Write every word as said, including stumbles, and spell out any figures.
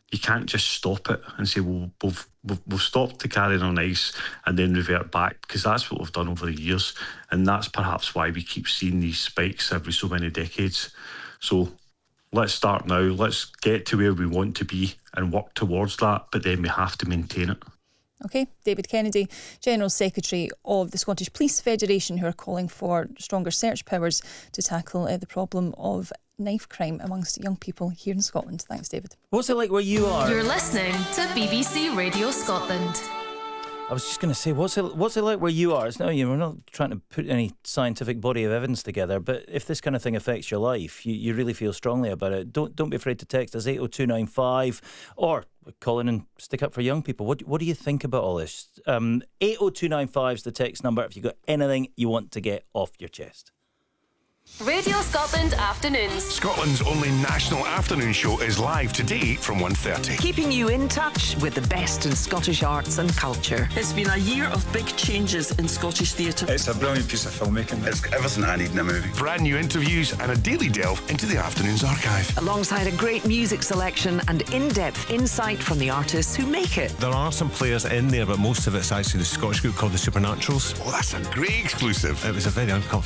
you can't just stop it and say, well, we've, we've, we've stopped the carrying on ice and then revert back, because that's what we've done over the years. And that's perhaps why we keep seeing these spikes every so many decades. So let's start now. Let's get to where we want to be and work towards that, but then we have to maintain it. OK, David Kennedy, General Secretary of the Scottish Police Federation, who are calling for stronger search powers to tackle uh, the problem of knife crime amongst young people here in Scotland. Thanks, David. What's it like where you are? You're listening to B B C Radio Scotland. I was just going to say, what's it what's it like where you are? It's no, you know, we're not trying to put any scientific body of evidence together, but if this kind of thing affects your life, you, you really feel strongly about it, don't don't be afraid to text us eight oh two nine five or call in and stick up for young people. What what do you think about all this? Um, eight oh two nine five is the text number if you've got anything you want to get off your chest. Radio Scotland Afternoons. Scotland's only national afternoon show is live today from one thirty. Keeping you in touch with the best in Scottish arts and culture. It's been a year of big changes in Scottish theatre. It's a brilliant piece of filmmaking. It's everything I need in a movie. Brand new interviews and a daily delve into the afternoon's archive. Alongside a great music selection and in-depth insight from the artists who make it. There are some players in there, but most of it's actually the Scottish group called the Supernaturals. Oh, that's a great exclusive. It was a very uncomfortable